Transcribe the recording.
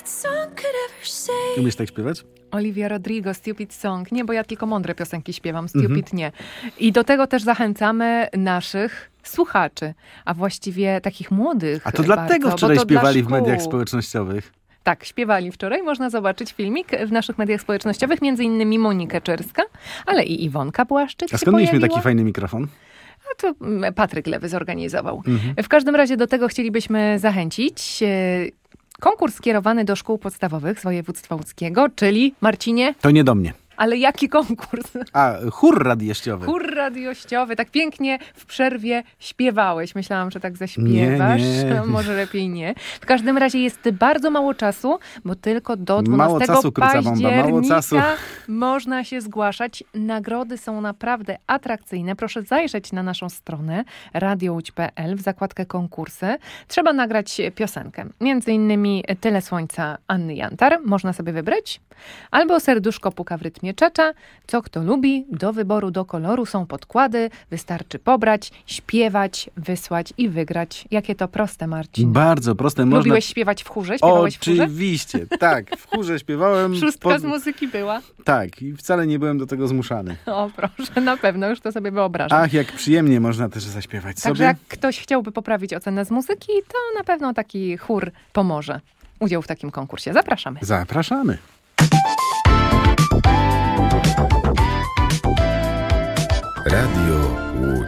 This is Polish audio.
Umiesz tak śpiewać? Olivia Rodrigo, Stupid Song. Nie, bo ja tylko mądre piosenki śpiewam, Stupid nie. I do tego też zachęcamy naszych słuchaczy, a właściwie takich młodych. A to dlatego bardzo, wczoraj to śpiewali w mediach społecznościowych. Tak, śpiewali wczoraj. Można zobaczyć filmik w naszych mediach społecznościowych, między innymi Monika Czerska, ale i Iwonka Błaszczyk. A skąd mieliśmy taki fajny mikrofon? A to Patryk Lewy zorganizował. W każdym razie do tego chcielibyśmy zachęcić. Konkurs skierowany do szkół podstawowych z województwa łódzkiego, czyli, Marcinie... To nie do mnie. Ale jaki konkurs? A, chór radiościowy. Chór radiościowy. Tak pięknie w przerwie śpiewałeś. Myślałam, że tak zaśpiewasz. Nie. Może lepiej nie. W każdym razie jest bardzo mało czasu, bo tylko do 12 Mało czasu, króca bomba, mało czasu. Można się zgłaszać. Nagrody są naprawdę atrakcyjne. Proszę zajrzeć na naszą stronę radiołódź.pl w zakładkę konkursy. Trzeba nagrać piosenkę. Między innymi Tyle słońca Anny Jantar. Można sobie wybrać. Albo Serduszko puka w rytmie czacza. Co kto lubi. Do wyboru, do koloru są podkłady. Wystarczy pobrać, śpiewać, wysłać i wygrać. Jakie to proste, Marcin. Bardzo proste. Lubiłeś śpiewać w chórze? Śpiewałeś w chórze? Oczywiście, tak. W chórze śpiewałem. Szóstka z muzyki była. Tak. I wcale nie byłem do tego zmuszany. O proszę, na pewno. Już to sobie wyobrażam. Ach, jak przyjemnie można też zaśpiewać Także sobie. jak ktoś chciałby poprawić ocenę z muzyki, to na pewno taki chór pomoże. Udział w takim konkursie. Zapraszamy. Zapraszamy. Radio Łódź.